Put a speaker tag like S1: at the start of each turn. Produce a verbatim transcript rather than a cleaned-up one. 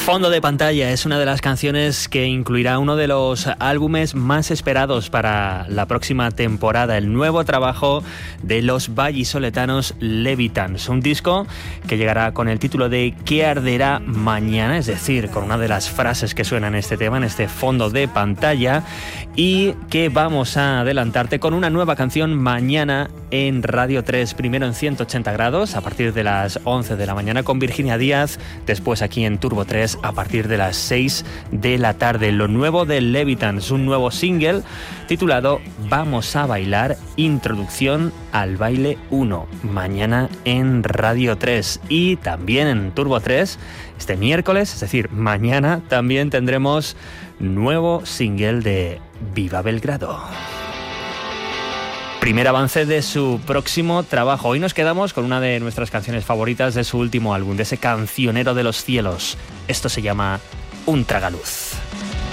S1: Fondo de pantalla es una de las canciones que incluirá uno de los álbumes más esperados para la próxima temporada, el nuevo trabajo de los vallisoletanos Levitans, un disco que llegará con el título de ¿Qué arderá mañana?, es decir, con una de las frases que suena en este tema, en este fondo de pantalla, y que vamos a adelantarte con una nueva canción mañana en Radio tres, primero en ciento ochenta grados a partir de las once de la mañana con Virginia Díaz, después aquí en Turbo tres a partir de las seis de la tarde. Lo nuevo de Levitans, un nuevo single titulado Vamos a bailar, introducción al baile uno, mañana en Radio tres. Y también en Turbo tres, este miércoles, es decir, mañana, también tendremos nuevo single de Viva Belgrado. Primer avance de su próximo trabajo. Hoy nos quedamos con una de nuestras canciones favoritas de su último álbum, de ese cancionero de los cielos. Esto se llama Un Tragaluz.